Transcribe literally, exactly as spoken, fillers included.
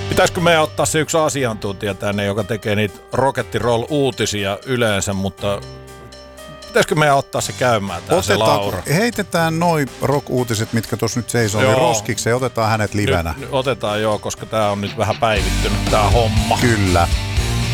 Pitäisikö meidän ottaa se yksi asiantuntija tänne, joka tekee niitä Rock and Roll-uutisia yleensä, mutta pitäisikö meidän ottaa se käymään tää se Laura? Heitetään noi rock-uutiset, mitkä tuossa nyt seisoo, niin roskiksi ja otetaan hänet livenä. Nyt, nyt otetaan joo, koska tää on nyt vähän päivittynyt tää homma. Kyllä.